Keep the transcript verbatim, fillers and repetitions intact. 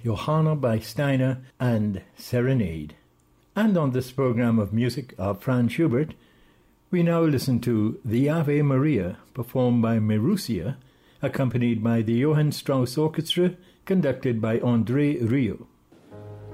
Johanna by Steiner, and Serenade. And on this program of music of Franz Schubert, we now listen to the Ave Maria, performed by Marussia, accompanied by the Johann Strauss Orchestra, conducted by André Rieu.